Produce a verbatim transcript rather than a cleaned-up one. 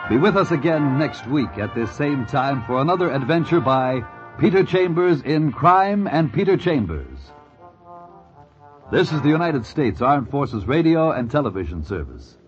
Be with us again next week at this same time for another adventure by Peter Chambers in Crime and Peter Chambers. This is the United States Armed Forces Radio and Television Service.